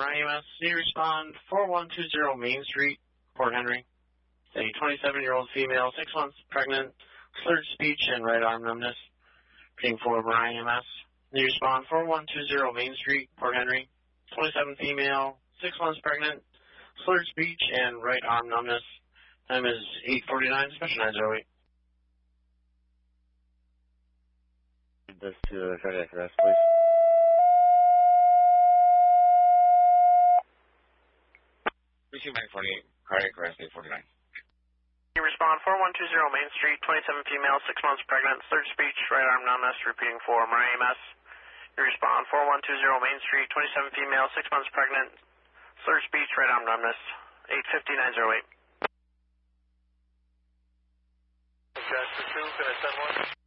Mariah EMS. You respond 4120 Main Street, Port Henry. A 27-year-old female, 6 months pregnant, slurred speech and right arm numbness. Repeating for Mariah EMS. You respond 4120 Main Street, Port Henry. 27 female, 6 months pregnant, slurred speech and right arm numbness. Time is 8:49, special 908. This to cardiac arrest, please. Reaching 948, cardiac arrest 849. You respond 4120 Main Street, 27 female, 6 months pregnant, slurred speech, right arm numbness. Repeating for Mariah EMS. You respond 4120 Main Street, 27 female, 6 months pregnant, slurred speech, right arm numbness. 850-908. Jasper 2, can I send one?